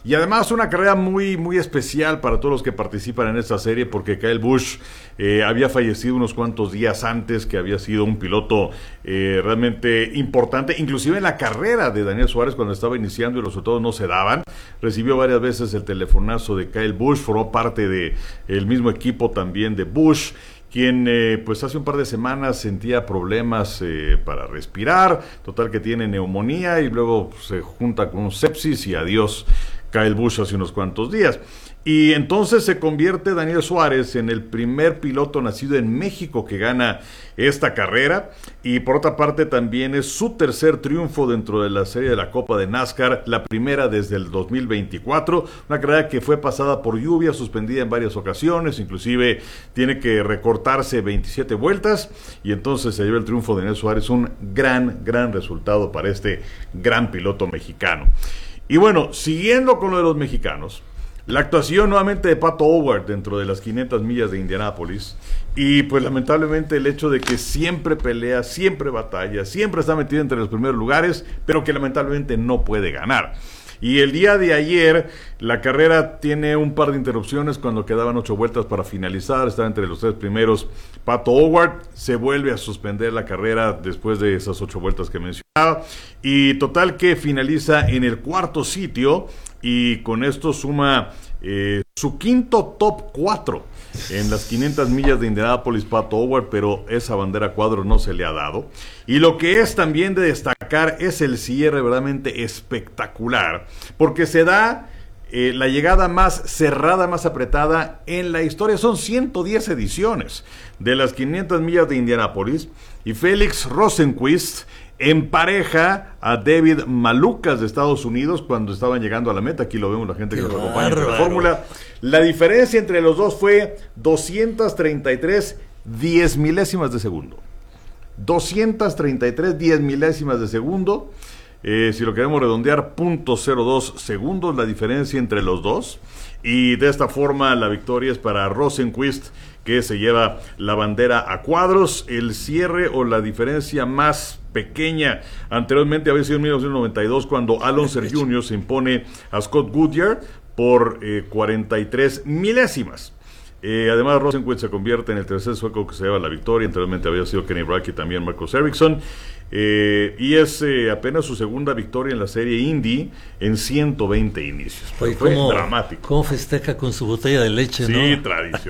Y además una carrera muy, muy especial para todos los que participan en esta serie, porque Kyle Busch había fallecido unos cuantos días antes, que había sido un piloto realmente importante, inclusive en la carrera de Daniel Suárez cuando estaba iniciando y los resultados no se daban. Recibió varias veces el telefonazo de Kyle Busch, formó parte del mismo equipo también de Busch, quien pues hace un par de semanas sentía problemas para respirar, total que tiene neumonía y luego se junta con un sepsis y adiós Kyle Busch hace unos cuantos días. Y entonces se convierte Daniel Suárez en el primer piloto nacido en México que gana esta carrera, y por otra parte también es su tercer triunfo dentro de la serie de la Copa de NASCAR, la primera desde el 2024, una carrera que fue pasada por lluvia, suspendida en varias ocasiones, inclusive tiene que recortarse 27 vueltas, y entonces se lleva el triunfo de Daniel Suárez, un gran resultado para este gran piloto mexicano. Y bueno, siguiendo con lo de los mexicanos, la actuación nuevamente de Pato O'Ward dentro de las 500 millas de Indianápolis, y pues lamentablemente el hecho de que siempre pelea, siempre batalla, siempre está metido entre los primeros lugares, pero que lamentablemente no puede ganar. Y el día de ayer la carrera tiene un par de interrupciones cuando quedaban 8 vueltas para finalizar, estaba entre los 3 primeros Pato O'Ward, se vuelve a suspender la carrera después de esas 8 vueltas que mencionaba, y total que finaliza en el 4º sitio, y con esto suma su quinto top 4 en las 500 millas de Indianápolis, Pato O'Ward, pero esa bandera cuadro no se le ha dado. Y lo que es también de destacar es el cierre verdaderamente espectacular, porque se da la llegada más cerrada, más apretada en la historia. Son 110 ediciones de las 500 millas de Indianápolis, y Félix Rosenqvist empareja a David Malukas de Estados Unidos cuando estaban llegando a la meta. Aquí lo vemos, la gente que nos acompaña en la fórmula. La diferencia entre los dos fue 233 10 milésimas de segundo. 233 10 milésimas de segundo. Si lo queremos redondear, 0.02 segundos la diferencia entre los dos. Y de esta forma la victoria es para Rosenqvist, que se lleva la bandera a cuadros. El cierre o la diferencia más pequeña anteriormente había sido en 1992 cuando Alonso Jr. se impone a Scott Goodyear por 43 milésimas. Además, Rosenqvist se convierte en el tercer sueco que se lleva la victoria. Anteriormente había sido Kenny Brack y también Marcus Ericsson. Y es apenas su segunda victoria en la serie Indy en 120 inicios. Oye, fue dramático. ¿Cómo festeja con su botella de leche? Sí, ¿no?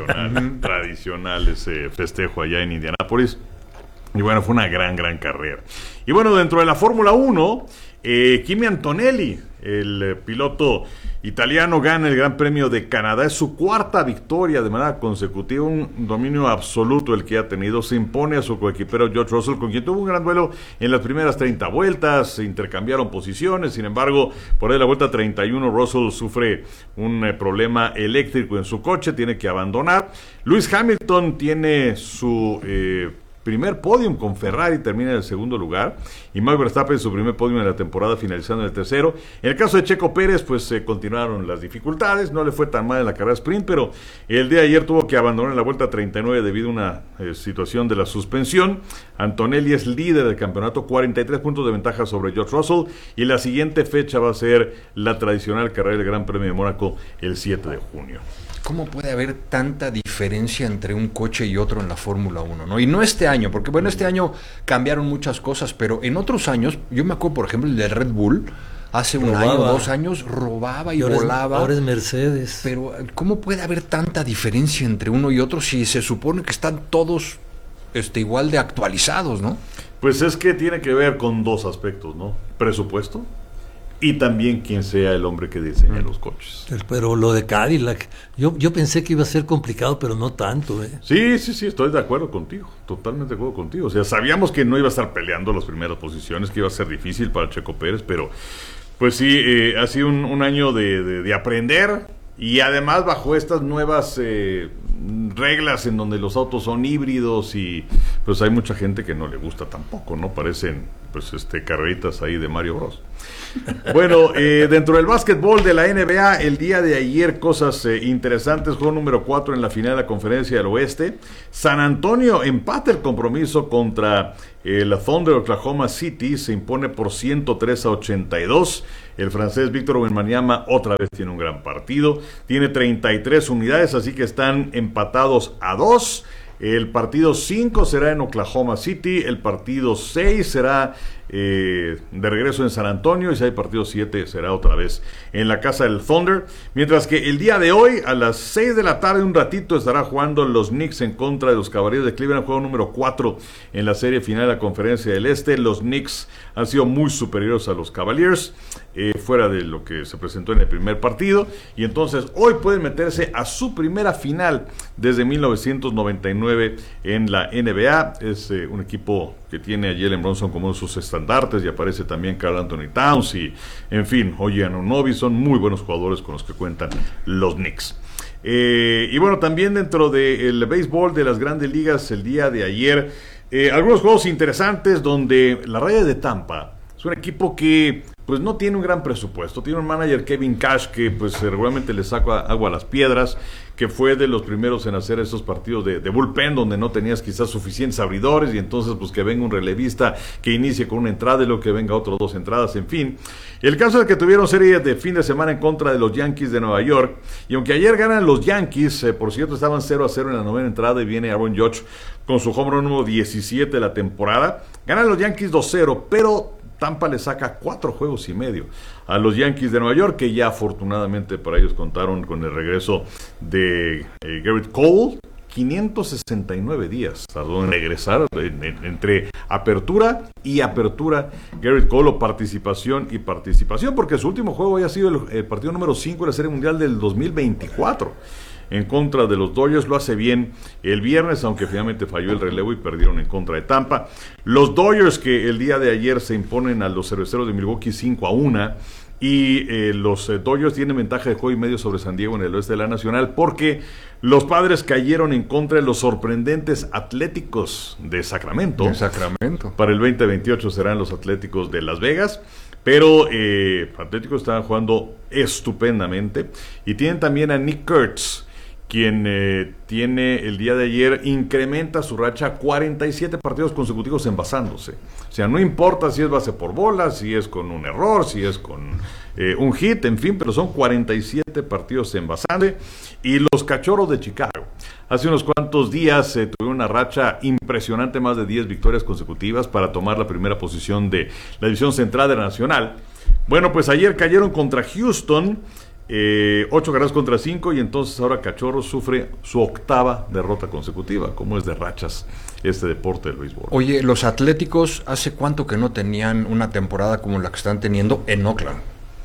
tradicional ese festejo allá en Indianápolis. Y bueno, fue una gran carrera. Y bueno, dentro de la Fórmula 1, Kimi Antonelli, el piloto italiano, gana el Gran Premio de Canadá. Es su cuarta victoria de manera consecutiva, un dominio absoluto el que ha tenido. Se impone a su coequipero George Russell, con quien tuvo un gran duelo en las primeras 30 vueltas, se intercambiaron posiciones. Sin embargo, por ahí la vuelta 31, Russell sufre un problema eléctrico en su coche, tiene que abandonar. Lewis Hamilton tiene su primer podium con Ferrari, termina en el segundo lugar, y Max Verstappen su primer podium en la temporada, finalizando en el tercero. En el caso de Checo Pérez, pues continuaron las dificultades, no le fue tan mal en la carrera sprint, pero el día de ayer tuvo que abandonar en la vuelta 39 debido a una situación de la suspensión. Antonelli es líder del campeonato, 43 puntos de ventaja sobre George Russell, y la siguiente fecha va a ser la tradicional carrera del Gran Premio de Mónaco el 7 de junio. ¿Cómo puede haber tanta diferencia entre un coche y otro en la Fórmula 1, ¿no? Y no este año, porque bueno, este año cambiaron muchas cosas, pero en otros años, yo me acuerdo, por ejemplo, el de Red Bull, hace un año, 2 años, robaba y volaba. Ahora es Mercedes. Pero ¿cómo puede haber tanta diferencia entre uno y otro si se supone que están todos igual de actualizados, ¿no? Pues es que tiene que ver con dos aspectos, ¿no? Presupuesto y también quién sea el hombre que diseña los coches. Pero lo de Cadillac, yo pensé que iba a ser complicado, pero no tanto, ¿eh? Sí, estoy de acuerdo contigo, totalmente de acuerdo contigo. O sea, sabíamos que no iba a estar peleando las primeras posiciones, que iba a ser difícil para Checo Pérez, pero pues sí, ha sido un año de aprender, y además bajo estas nuevas reglas en donde los autos son híbridos, y pues hay mucha gente que no le gusta tampoco, ¿no? Parecen pues carreritas ahí de Mario Bros. Bueno, dentro del básquetbol de la NBA, el día de ayer cosas interesantes. Juego número 4 en la final de la Conferencia del Oeste. San Antonio empata el compromiso contra El Thunder Oklahoma City se impone por 103-82. El francés Víctor Wembanyama otra vez tiene un gran partido. Tiene 33 unidades, así que están empatados a 2. El partido 5 será en Oklahoma City. El partido 6 será de regreso en San Antonio. Y si hay partido 7 será otra vez en la casa del Thunder. Mientras que el día de hoy a las 6 de la tarde, un ratito, estará jugando los Knicks en contra de los Cavaliers de Cleveland. Juego número 4 en la serie final de la Conferencia del Este. Los Knicks han sido muy superiores a los Cavaliers, fuera de lo que se presentó en el primer partido. Y entonces hoy pueden meterse a su primera final desde 1999 en la NBA. Es un equipo que tiene a Jalen Brunson como uno de sus estandartes, y aparece también Karl Anthony Towns y, en fin, Oye Anunoby. Son muy buenos jugadores con los que cuentan los Knicks. Y bueno, también dentro del béisbol de las grandes ligas, el día de ayer, algunos juegos interesantes donde la Raya de Tampa es un equipo que pues no tiene un gran presupuesto. Tiene un manager, Kevin Cash, que pues regularmente le saca agua a las piedras, que fue de los primeros en hacer esos partidos de bullpen donde no tenías quizás suficientes abridores, y entonces pues que venga un relevista que inicie con una entrada y luego que venga otros 2 entradas, en fin. El caso es que tuvieron serie de fin de semana en contra de los Yankees de Nueva York, y aunque ayer ganan los Yankees, por cierto, estaban 0-0 en la 9ª entrada y viene Aaron Judge con su home run número 17 de la temporada. Ganan los Yankees 2-0, pero Tampa le saca 4 juegos y medio a los Yankees de Nueva York, que ya afortunadamente para ellos contaron con el regreso de Garrett Cole. 569 días tardó en regresar entre apertura y apertura Garrett Cole, o participación y participación, porque su último juego había sido el partido número 5 de la Serie Mundial del 2024 en contra de los Dodgers. Lo hace bien el viernes, aunque finalmente falló el relevo y perdieron en contra de Tampa. Los Dodgers, que el día de ayer se imponen a los Cerveceros de Milwaukee 5-1, y los Dodgers tienen ventaja de juego y medio sobre San Diego en el oeste de la Nacional, porque los Padres cayeron en contra de los sorprendentes Atléticos de Sacramento. Para el 2028 serán los Atléticos de Las Vegas. Pero Atléticos estaban jugando estupendamente, y tienen también a Nick Kurtz, quien tiene el día de ayer, incrementa su racha a 47 partidos consecutivos envasándose. O sea, no importa si es base por bola, si es con un error, si es con un hit, en fin, pero son 47 partidos envasándose. Y los Cachorros de Chicago, hace unos cuantos días tuvieron una racha impresionante, más de 10 victorias consecutivas para tomar la primera posición de la división central de la Nacional. Bueno, pues ayer cayeron contra Houston, 8 carreras contra 5, y entonces ahora Cachorros sufre su 8ª derrota consecutiva. ¿Cómo es de rachas este deporte del béisbol? Oye, los Atléticos, ¿hace cuánto que no tenían una temporada como la que están teniendo en Oakland?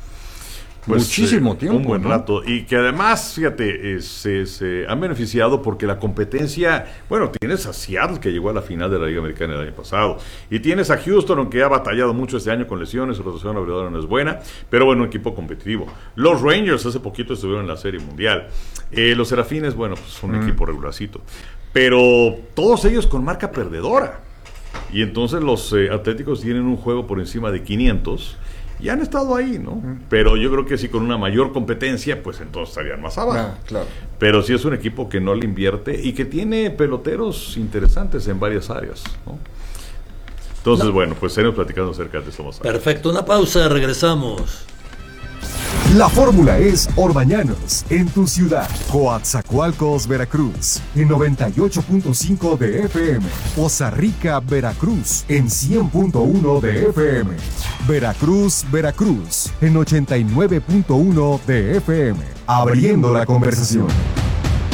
Pues, muchísimo tiempo. Un buen rato. Y que además, fíjate, se han beneficiado porque la competencia, bueno, tienes a Seattle, que llegó a la final de la Liga Americana el año pasado, y tienes a Houston, aunque ha batallado mucho este año con lesiones, su rotación abridora no es buena, pero bueno, un equipo competitivo. Los Rangers hace poquito estuvieron en la Serie Mundial. Los Serafines, bueno, pues un equipo regularcito, pero todos ellos con marca perdedora. Y entonces los Atléticos tienen un juego por encima de 500, y han estado ahí, ¿no? Pero yo creo que sí, con una mayor competencia, pues entonces estarían más abajo. Claro. Pero sí es un equipo que no le invierte y que tiene peloteros interesantes en varias áreas, ¿no? Entonces, bueno, pues seguimos platicando acerca de esto. Perfecto, una pausa, regresamos. La fórmula es Orbañanos, en tu ciudad. Coatzacoalcos, Veracruz, en 98.5 de FM. Poza Rica, Veracruz, en 100.1 de FM. Veracruz, Veracruz, en 89.1 de FM. Abriendo la conversación.